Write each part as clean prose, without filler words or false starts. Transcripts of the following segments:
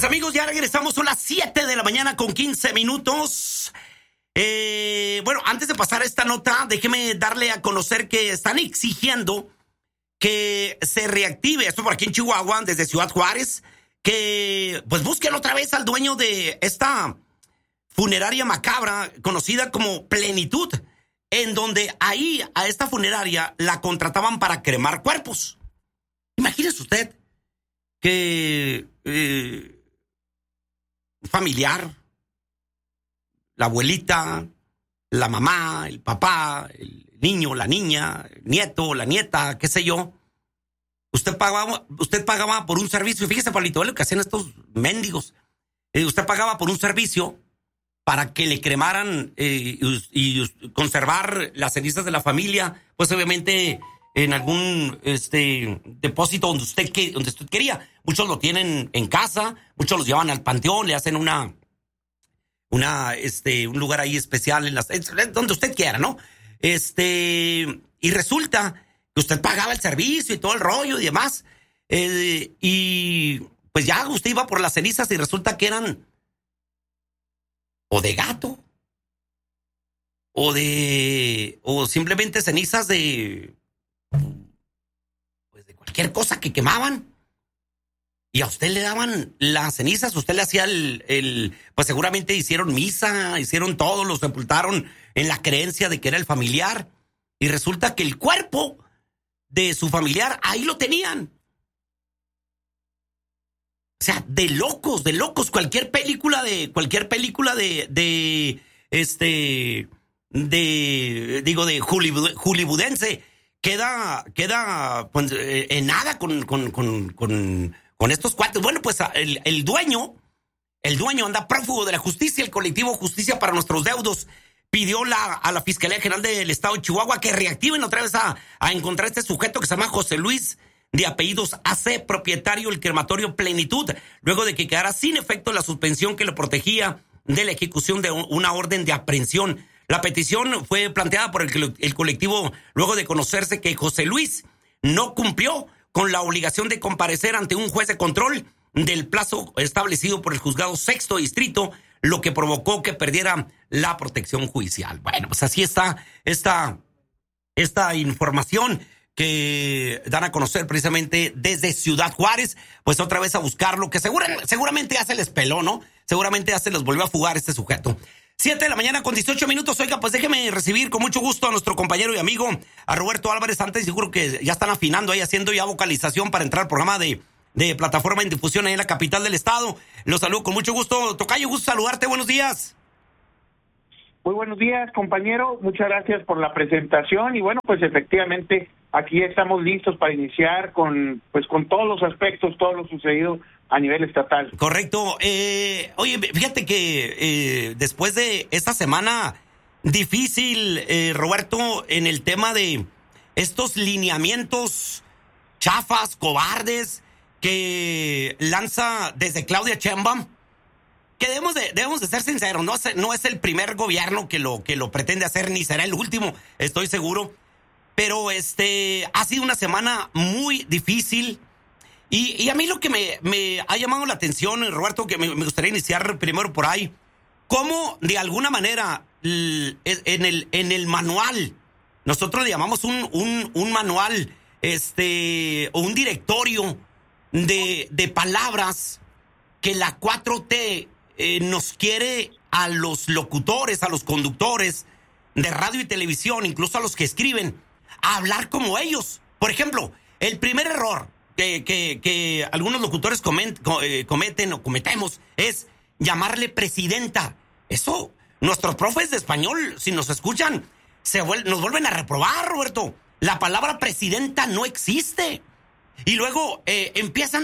Pues amigos, ya regresamos, son las 7 de la mañana con 15 minutos. Bueno, antes de pasar a esta nota, déjeme darle a conocer que están exigiendo que se reactive, esto por aquí en Chihuahua, desde Ciudad Juárez, que pues busquen otra vez al dueño de esta funeraria macabra conocida como Plenitud, en donde ahí a esta funeraria la contrataban para cremar cuerpos. Imagínese usted que un familiar, la abuelita, la mamá, el papá, el niño, la niña, el nieto, la nieta, qué sé yo, usted pagaba por un servicio. Fíjese, Pablito, lo que hacían estos mendigos. Usted pagaba por un servicio para que le cremaran y conservar las cenizas de la familia, pues obviamente en algún depósito donde usted quería. Muchos lo tienen en casa, muchos los llevan al panteón, le hacen un lugar ahí especial donde usted quiera, ¿no? Y resulta que usted pagaba el servicio y todo el rollo y demás, y pues ya usted iba por las cenizas y resulta que eran o de gato o simplemente cenizas de cualquier cosa que quemaban, y a usted le daban las cenizas, usted le hacía pues seguramente hicieron misa, hicieron todo, lo sepultaron en la creencia de que era el familiar, y resulta que el cuerpo de su familiar ahí lo tenían. O sea, de locos, cualquier película hollywoodense queda pues, en nada con estos cuates. Bueno, pues el dueño anda prófugo de la justicia. El colectivo Justicia para Nuestros Deudos pidió a la Fiscalía General del Estado de Chihuahua que reactiven otra vez a encontrar a este sujeto que se llama José Luis, de apellidos AC, propietario del crematorio Plenitud, luego de que quedara sin efecto la suspensión que lo protegía de la ejecución de una orden de aprehensión. La petición fue planteada por el colectivo luego de conocerse que José Luis no cumplió con la obligación de comparecer ante un juez de control del plazo establecido por el juzgado sexto distrito, lo que provocó que perdiera la protección judicial. Bueno, pues así está esta información que dan a conocer precisamente desde Ciudad Juárez, pues otra vez a buscarlo, que seguramente ya se les peló, ¿no? Seguramente ya se les volvió a fugar este sujeto. 7 de la mañana con 18 minutos. Oiga, pues déjeme recibir con mucho gusto a nuestro compañero y amigo, a Roberto Álvarez. Antes seguro que ya están afinando ahí, haciendo ya vocalización para entrar al programa de plataforma en difusión ahí en la capital del estado. Los saludo con mucho gusto. Tocayo, gusto saludarte, buenos días. Muy buenos días, compañero. Muchas gracias por la presentación. Y bueno, pues efectivamente aquí estamos listos para iniciar con todos los aspectos, todo lo sucedido a nivel estatal. Correcto. Oye, fíjate que después de esta semana difícil, Roberto, en el tema de estos lineamientos chafas, cobardes, que lanza desde Claudia Sheinbaum, que debemos de ser sinceros, no es el primer gobierno que lo pretende hacer, ni será el último, estoy seguro. Pero ha sido una semana muy difícil. Y a mí lo que me ha llamado la atención, Roberto, que me gustaría iniciar primero por ahí, cómo de alguna manera en el manual, nosotros le llamamos un manual, o un directorio de palabras que la 4T nos quiere a los locutores, a los conductores de radio y televisión, incluso a los que escriben, a hablar como ellos. Por ejemplo, el primer error que algunos locutores cometen o cometemos es llamarle presidenta. Eso, nuestros profes de español, si nos escuchan, nos vuelven a reprobar, Roberto. La palabra presidenta no existe. Y luego empiezan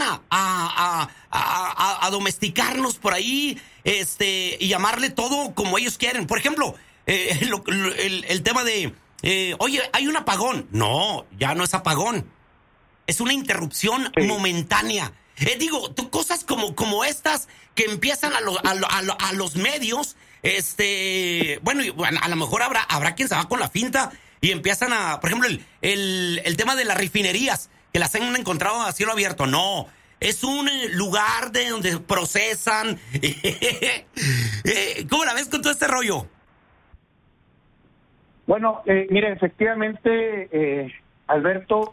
a domesticarnos por ahí, y llamarle todo como ellos quieren. Por ejemplo, el tema de, oye, hay un apagón. No, ya no es apagón. Es una interrupción momentánea. Cosas como estas que empiezan a los medios, bueno, a lo mejor habrá quien se va con la finta y empiezan por ejemplo, el tema de las refinerías, que las han encontrado a cielo abierto. No, es un lugar de donde procesan. ¿Cómo la ves con todo este rollo? Bueno, mire, efectivamente, Alberto,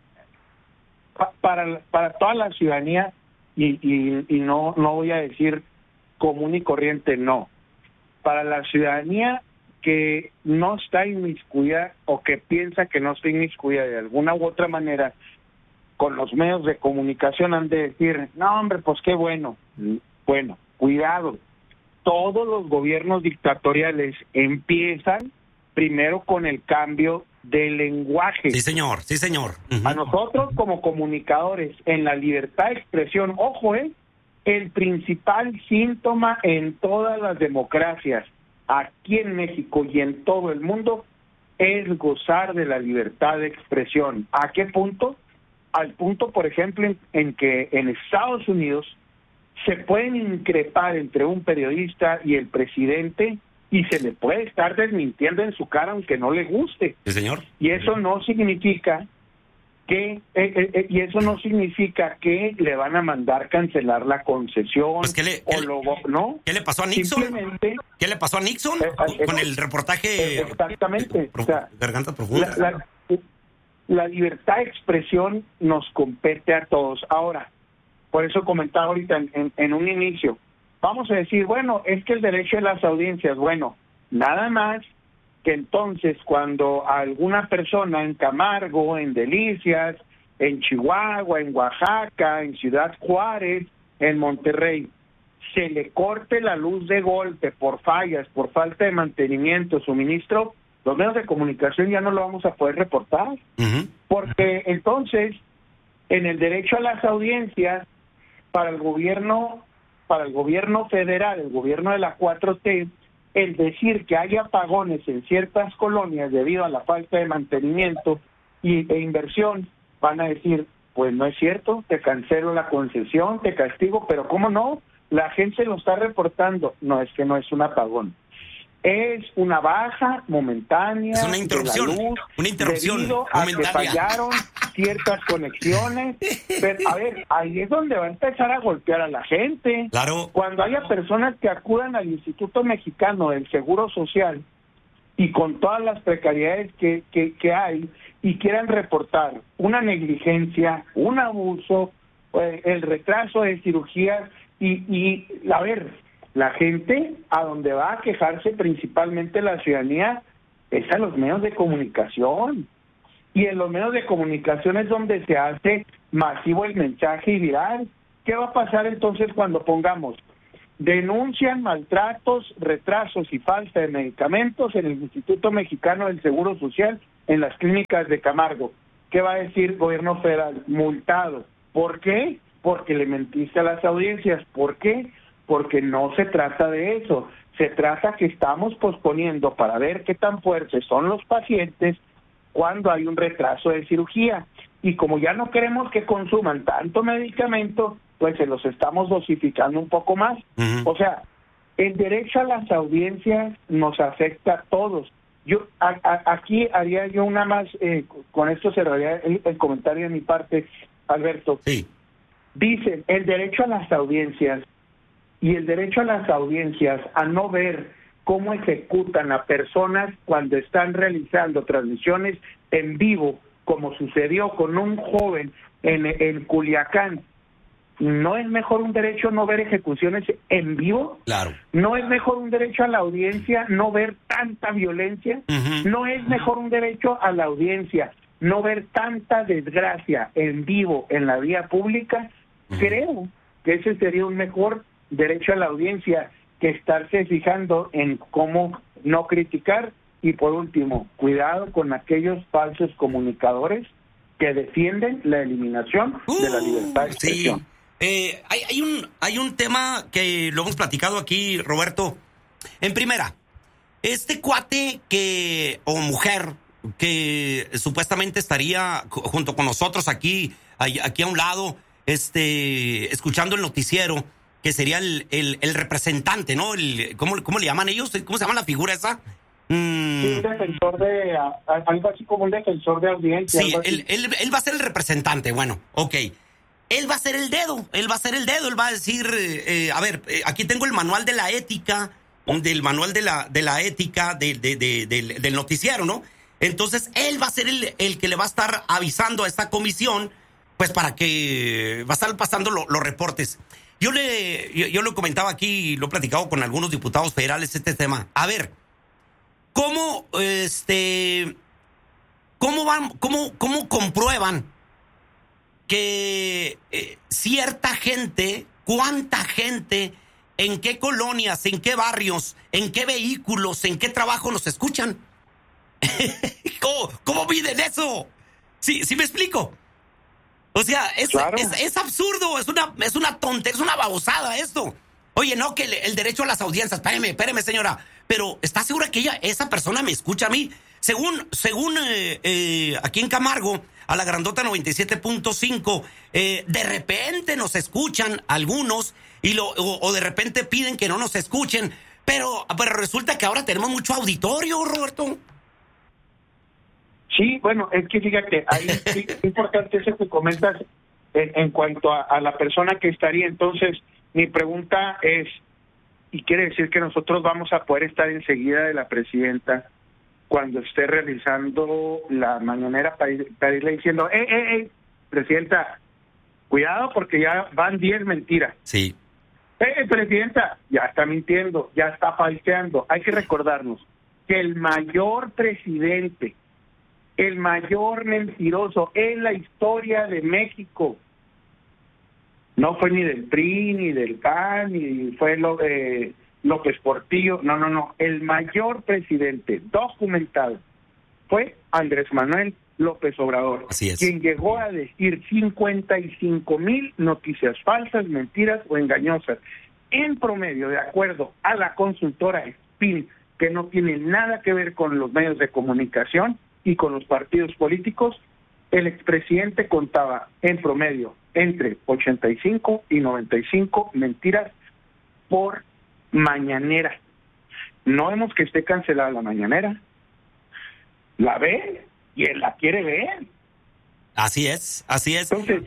para toda la ciudadanía, y no voy a decir común y corriente, no. Para la ciudadanía que no está inmiscuida o que piensa que no está inmiscuida de alguna u otra manera con los medios de comunicación, han de decir, no hombre, pues qué bueno. Bueno, cuidado. Todos los gobiernos dictatoriales empiezan primero con el cambio del lenguaje. Sí, señor, sí, señor. Uh-huh. A nosotros como comunicadores, en la libertad de expresión, ojo, el principal síntoma en todas las democracias, aquí en México y en todo el mundo, es gozar de la libertad de expresión. ¿A qué punto? Al punto, por ejemplo, en que en Estados Unidos se pueden increpar entre un periodista y el presidente y se le puede estar desmintiendo en su cara aunque no le guste. Sí, señor. Y eso no significa que le van a mandar cancelar la concesión. Pues ¿no? ¿Qué le pasó a Nixon? Simplemente, ¿qué le pasó a Nixon con el reportaje? Exactamente. O sea, garganta profunda. La libertad de expresión nos compete a todos. Ahora, por eso comentaba ahorita en un inicio, vamos a decir, bueno, es que el derecho de las audiencias, bueno, nada más que entonces cuando a alguna persona en Camargo, en Delicias, en Chihuahua, en Oaxaca, en Ciudad Juárez, en Monterrey, se le corte la luz de golpe por fallas, por falta de mantenimiento, suministro, los medios de comunicación ya no lo vamos a poder reportar. Uh-huh. Porque entonces, en el derecho a las audiencias, para el gobierno federal, el gobierno de la 4T, el decir que hay apagones en ciertas colonias debido a la falta de mantenimiento e inversión, van a decir, pues no es cierto, te cancelo la concesión, te castigo, pero ¿cómo no? La gente lo está reportando. No, es que no es un apagón. Es una baja momentánea. Es una interrupción. De la luz, una interrupción debido a que fallaron ciertas conexiones. Pero, a ver, ahí es donde va a empezar a golpear a la gente. Claro. Cuando haya personas que acudan al Instituto Mexicano del Seguro Social y con todas las precariedades que hay y quieran reportar una negligencia, un abuso, el retraso de cirugías y a ver, la gente a donde va a quejarse principalmente la ciudadanía es a los medios de comunicación. Y en los medios de comunicación es donde se hace masivo el mensaje y viral. ¿Qué va a pasar entonces cuando pongamos denuncian maltratos, retrasos y falta de medicamentos en el Instituto Mexicano del Seguro Social en las clínicas de Camargo? ¿Qué va a decir el gobierno federal? Multado. ¿Por qué? Porque le mentiste a las audiencias. ¿Por qué? Porque no se trata de eso, se trata que estamos posponiendo para ver qué tan fuertes son los pacientes cuando hay un retraso de cirugía. Y como ya no queremos que consuman tanto medicamento, pues se los estamos dosificando un poco más. Uh-huh. O sea, el derecho a las audiencias nos afecta a todos. Yo aquí haría yo una más, con esto cerraría el comentario de mi parte, Alberto. Sí. Dicen, el derecho a las audiencias y el derecho a las audiencias a no ver cómo ejecutan a personas cuando están realizando transmisiones en vivo, como sucedió con un joven en Culiacán. ¿No es mejor un derecho no ver ejecuciones en vivo? Claro. ¿No es mejor un derecho a la audiencia no ver tanta violencia? Uh-huh. ¿No es mejor un derecho a la audiencia no ver tanta desgracia en vivo en la vía pública? Uh-huh. Creo que ese sería un mejor derecho a la audiencia que estarse fijando en cómo no criticar. Y por último, cuidado con aquellos falsos comunicadores que defienden la eliminación de la libertad de expresión. Sí. Hay un tema que lo hemos platicado aquí, Roberto. En primera, este cuate o mujer que supuestamente estaría junto con nosotros aquí a un lado, escuchando el noticiero, que sería el representante, ¿no? ¿Cómo le llaman ellos? ¿Cómo se llama la figura esa? Sí, un defensor de... algo así como un defensor de audiencia. Sí, él va a ser el representante, bueno, ok. él va a ser el dedo, él va a decir, a ver, aquí tengo el manual de la ética, del manual de la ética del noticiero, ¿no? Entonces, él va a ser el que le va a estar avisando a esta comisión, pues para que va a estar pasando los reportes. Yo lo comentaba aquí, lo he platicado con algunos diputados federales este tema. A ver, ¿cómo comprueban que cierta gente, cuánta gente, en qué colonias, en qué barrios, en qué vehículos, en qué trabajo nos escuchan? ¿Cómo miden eso? ¿Sí me explico? O sea, Claro. es absurdo, es una tontería, es una babosada esto. Oye, no, que el derecho a las audiencias, espéreme, señora, pero ¿está segura que esa persona me escucha a mí? Según aquí en Camargo, a la grandota 97.5, de repente nos escuchan algunos o de repente piden que no nos escuchen, pero resulta que ahora tenemos mucho auditorio, Roberto. Sí, bueno, es que fíjate, ahí sí, es importante eso que comentas en cuanto a la persona que estaría. Entonces, mi pregunta es, ¿y quiere decir que nosotros vamos a poder estar enseguida de la presidenta cuando esté realizando la mañanera para irle diciendo, presidenta, cuidado porque ya van 10 mentiras? Sí. Presidenta, ya está mintiendo, ya está falseando. Hay que recordarnos que el mayor presidente, el mayor mentiroso en la historia de México no fue ni del PRI, ni del PAN, ni fue López Portillo, no. El mayor presidente documentado fue Andrés Manuel López Obrador, Así es. quien llegó a decir 55,000 noticias falsas, mentiras o engañosas. En promedio, de acuerdo a la consultora Spin, que no tiene nada que ver con los medios de comunicación y con los partidos políticos, el expresidente contaba en promedio entre 85 y 95 mentiras por mañanera. No vemos que esté cancelada la mañanera. La ve y él la quiere ver. Así es. Entonces,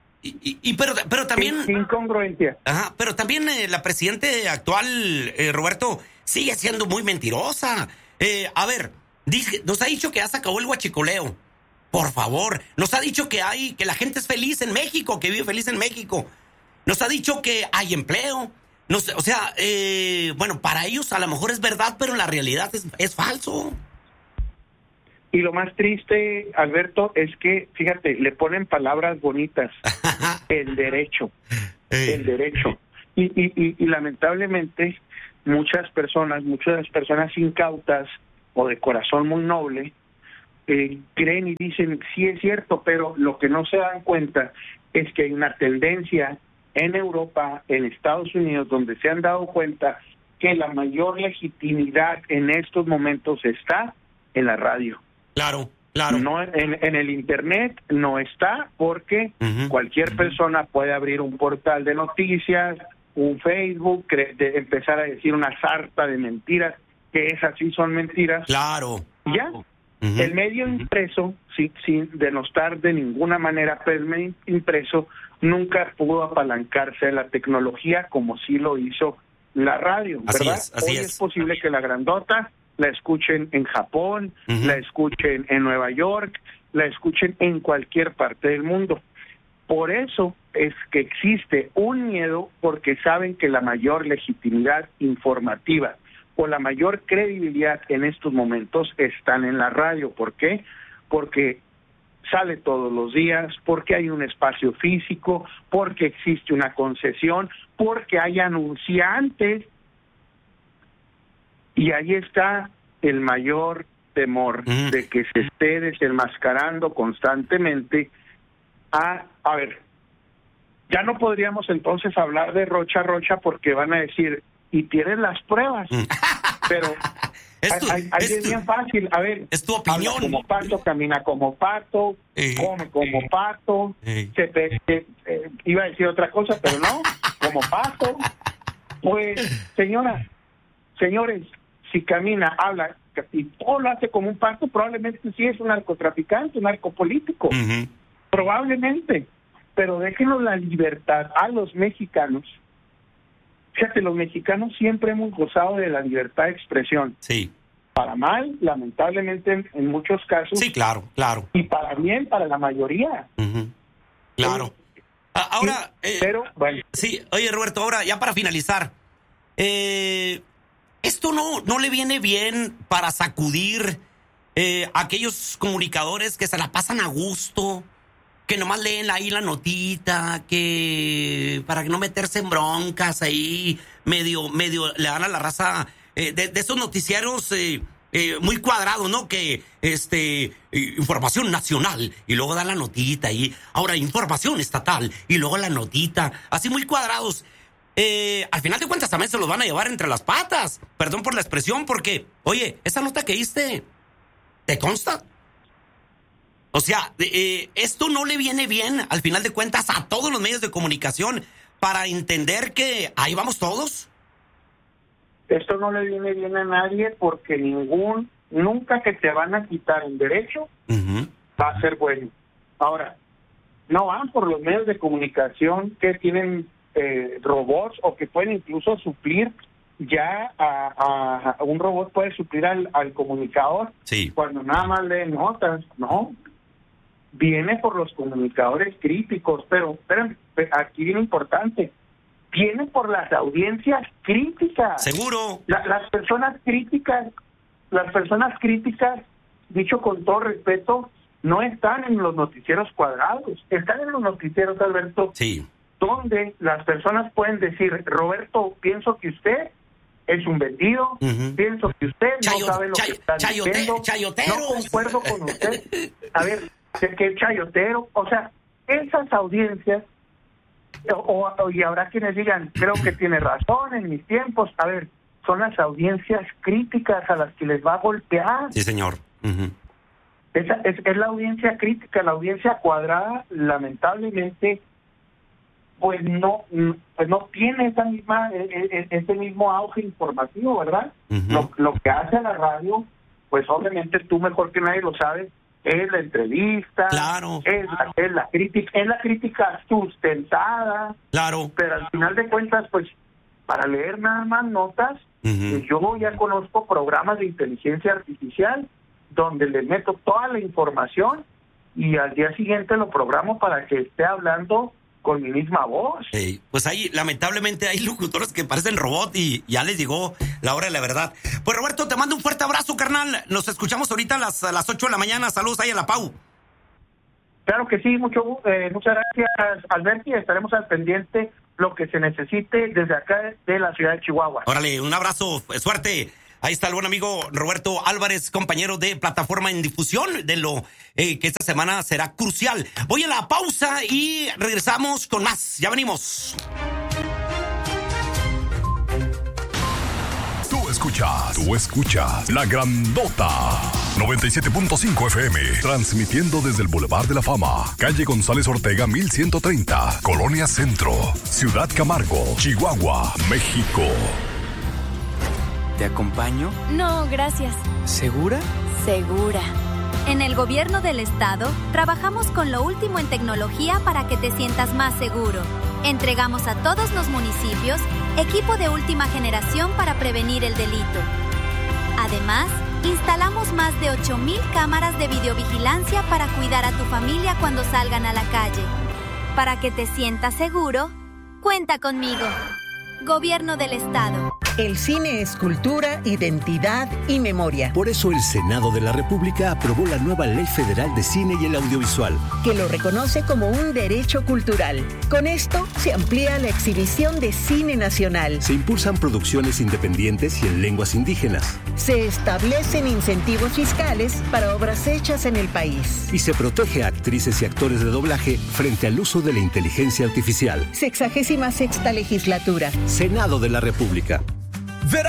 Pero también... qué incongruencia. Ajá, pero también la presidente actual, Roberto, sigue siendo muy mentirosa. A ver, nos ha dicho que ya se acabó el huachicoleo. Por favor, nos ha dicho que la gente es feliz en México, que vive feliz en México. Nos ha dicho que hay empleo. Bueno, para ellos a lo mejor es verdad, pero en la realidad es falso. Y lo más triste, Alberto, es que, fíjate, le ponen palabras bonitas. El derecho. El derecho. Y lamentablemente, muchas personas incautas o de corazón muy noble, creen y dicen, sí es cierto, pero lo que no se dan cuenta es que hay una tendencia en Europa, en Estados Unidos, donde se han dado cuenta que la mayor legitimidad en estos momentos está en la radio. Claro. No, en el Internet no está, porque cualquier persona puede abrir un portal de noticias, un Facebook, empezar a decir una sarta de mentiras, que esas sí son mentiras. Claro. Ya. El medio impreso, sin denostar de ninguna manera, pero el medio impreso nunca pudo apalancarse de la tecnología como sí lo hizo la radio, ¿verdad? Así Hoy es posible que la grandota la escuchen en Japón, la escuchen en Nueva York, la escuchen en cualquier parte del mundo. Por eso es que existe un miedo, porque saben que la mayor legitimidad informativa o la mayor credibilidad en estos momentos están en la radio. ¿Por qué? Porque sale todos los días, porque hay un espacio físico, porque existe una concesión, porque hay anunciantes. Y ahí está el mayor temor de que se esté desenmascarando constantemente a ver, ya no podríamos entonces hablar de Rocha porque van a decir, y tienen las pruebas, pero ahí es bien fácil. A ver, es tu opinión. Habla como pato, camina como pato, come como pato, iba a decir otra cosa, pero no, como pato. Pues, señores, si camina, habla y todo lo hace como un pato, probablemente sí es un narcotraficante, un narcopolítico. Probablemente. pero déjenos la libertad a los mexicanos. Fíjate, los mexicanos siempre hemos gozado de la libertad de expresión. Sí. Para mal, lamentablemente, en muchos casos. Sí, claro. Y para bien, para la mayoría. Uh-huh. Claro. Ahora, pero, bueno. Sí, oye, Roberto, ahora, ya para finalizar, esto no le viene bien para sacudir a aquellos comunicadores que se la pasan a gusto, que nomás leen ahí la notita, que para no meterse en broncas ahí, medio le dan a la raza de esos noticiarios muy cuadrados, ¿no? Que información nacional y luego da la notita y ahora información estatal y luego la notita, así muy cuadrados. Al final de cuentas también se los van a llevar entre las patas, perdón por la expresión, porque, oye, esa nota que diste, ¿te consta? O sea, esto no le viene bien, al final de cuentas, a todos los medios de comunicación para entender que ahí vamos todos. Esto no le viene bien a nadie porque nunca que te van a quitar un derecho va a ser bueno. Ahora, no van por los medios de comunicación que tienen robots o que pueden incluso suplir ya a un robot puede suplir al comunicador. Sí. Cuando nada más lee notas, no. Viene por los comunicadores críticos, pero espérame, aquí viene importante. Viene por las audiencias críticas. Seguro. Las personas críticas, dicho con todo respeto, no están en los noticieros cuadrados, están en los noticieros, Alberto, sí, donde las personas pueden decir, Roberto, pienso que usted es un vendido, pienso que usted no sabe lo que está diciendo, no concuerdo con usted. A ver, ¿qué chayotero? O sea, esas audiencias, y habrá quienes digan, creo que tiene razón en mis tiempos. A ver, son las audiencias críticas a las que les va a golpear. Sí, señor. Esa es la audiencia crítica. La audiencia cuadrada, lamentablemente, pues no tiene ese mismo auge informativo, ¿verdad? Lo que hace la radio, pues obviamente tú mejor que nadie lo sabes, es la entrevista, claro, es la crítica sustentada, claro, pero al final de cuentas, pues para leer nada más notas, yo ya conozco programas de inteligencia artificial donde le meto toda la información y al día siguiente lo programo para que esté hablando con mi misma voz. Pues ahí, lamentablemente, hay locutores que parecen robot y ya les llegó la hora de la verdad. Pues Roberto, te mando un fuerte abrazo, carnal. Nos escuchamos ahorita a las 8 de la mañana. Saludos ahí a la Pau. Claro que sí, muchas gracias, Alberti. Estaremos al pendiente lo que se necesite desde acá de la ciudad de Chihuahua. Órale, un abrazo, suerte. Ahí está el buen amigo Roberto Álvarez, compañero de Plataforma en Difusión, de lo que esta semana será crucial. Voy a la pausa y regresamos con más. Ya venimos. Tú escuchas La Grandota 97.5 FM, transmitiendo desde el Boulevard de la Fama, calle González Ortega 1130, Colonia Centro, Ciudad Camargo, Chihuahua, México. ¿Te acompaño? No, gracias. ¿Segura? Segura. En el gobierno del estado, trabajamos con lo último en tecnología para que te sientas más seguro. Entregamos a todos los municipios equipo de última generación para prevenir el delito. Además, instalamos más de 8,000 cámaras de videovigilancia para cuidar a tu familia cuando salgan a la calle. Para que te sientas seguro, cuenta conmigo. Gobierno del Estado. El cine es cultura, identidad y memoria. Por eso el Senado de la República aprobó la nueva Ley Federal de Cine y el Audiovisual, que lo reconoce como un derecho cultural. Con esto se amplía la exhibición de cine nacional. Se impulsan producciones independientes y en lenguas indígenas. Se establecen incentivos fiscales para obras hechas en el país. Y se protege a actrices y actores de doblaje frente al uso de la inteligencia artificial. 66ª legislatura. Senado de la República.